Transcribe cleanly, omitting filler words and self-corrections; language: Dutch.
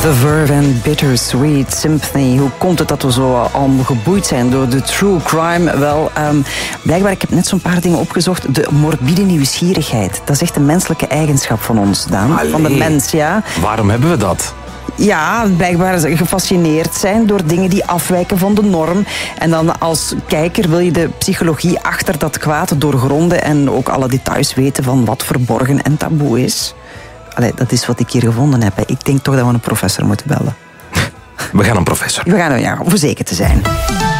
The Verve en Bittersweet Symphony. Hoe komt het dat we zo al geboeid zijn door de true crime? Wel, blijkbaar, ik heb net zo'n paar dingen opgezocht. De morbide nieuwsgierigheid. Dat is echt een menselijke eigenschap van ons, Daan. Allee. Van de mens, ja. Waarom hebben we dat? Ja, blijkbaar gefascineerd zijn door dingen die afwijken van de norm. En dan als kijker wil je de psychologie achter dat kwaad doorgronden en ook alle details weten van wat verborgen en taboe is. Allee, dat is wat ik hier gevonden heb. Ik denk toch dat we een professor moeten bellen. We gaan een professor. We gaan, ja, om zeker te zijn.